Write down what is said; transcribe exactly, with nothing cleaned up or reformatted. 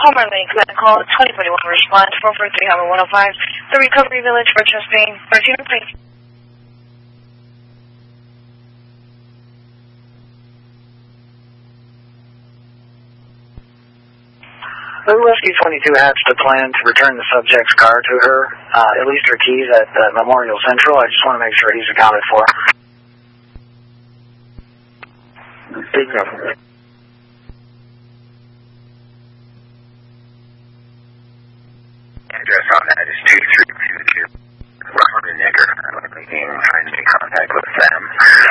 Palmer Lake, that call twenty forty-one, respond four four three, Highway one oh five, the Recovery Village, Rochester, Spain, thirteen, please. The Rescue twenty-two hatched a plan to return the subject's car to her, uh, at least her keys at uh, Memorial Central. I just want to make sure he's accounted for. Big number. Address on that is two three two two Robert and Nicker. I'm making, trying to make contact with them.